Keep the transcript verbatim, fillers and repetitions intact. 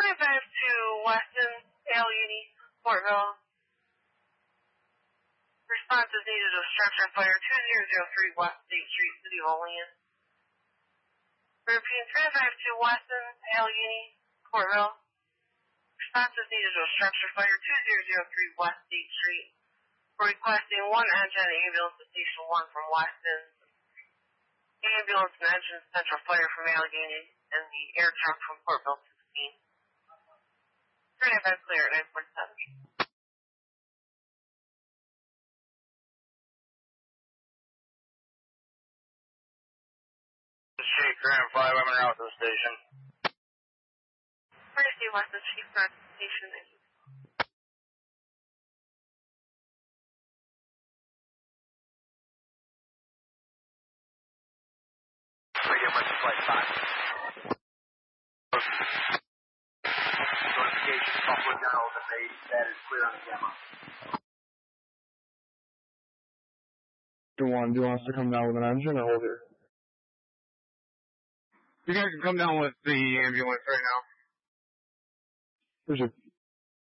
twenty-five to Weston, L Uni, Portville. Response is needed to structure fire two zero zero three West State Street, City of Olean. Repeat, twenty-five to Weston, L Uni, Portville. Response is needed to structure fire two zero zero three West State Street. We're requesting one engine ambulance to Station one from Weston. Ambulance and engine central fire from Allegheny and the air truck from Portville to the scene. twenty-five clear at nine forty-seven. Chief Grand five, I'm en route to the station. Courtesy Weston, Chief Grand Station. I get my flight time. Notification from General that they that is clear on the camera. Do you want, do you want us to come down with an engine or hold here? You guys can come down with the ambulance right now. Appreciate it.